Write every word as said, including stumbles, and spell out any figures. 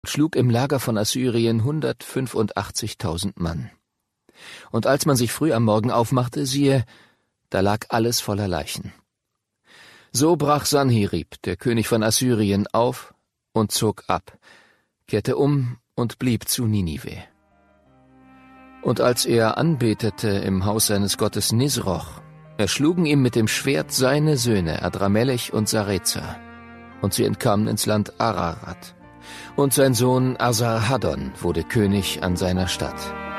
schlug im Lager von Assyrien hundertfünfundachtzigtausend Mann. Und als man sich früh am Morgen aufmachte, siehe, da lag alles voller Leichen. So brach Sanherib, der König von Assyrien, auf und zog ab, kehrte um und blieb zu Ninive. Und als er anbetete im Haus seines Gottes Nisroch, erschlugen ihm mit dem Schwert seine Söhne Adramelech und Sarezer, und sie entkamen ins Land Ararat. Und sein Sohn Asarhaddon wurde König an seiner Stadt.